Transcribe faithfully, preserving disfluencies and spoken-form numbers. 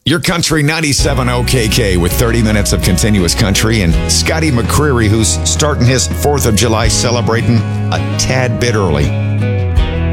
Your Country ninety-seven O K K with thirty minutes of continuous country and Scotty McCreery, who's starting his fourth of July celebrating a tad bit early.